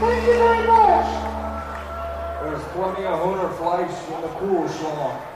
Thank you very much. There's plenty of Hooner flights in the cool slot.